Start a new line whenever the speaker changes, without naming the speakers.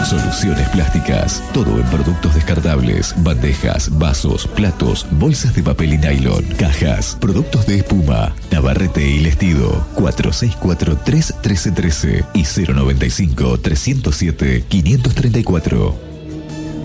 Soluciones Plásticas. Todo en productos descartables, bandejas, vasos, platos, bolsas de papel y nylon, cajas, productos de espuma. Navarrete y Lestido. 4643-1313 y 095-307-534.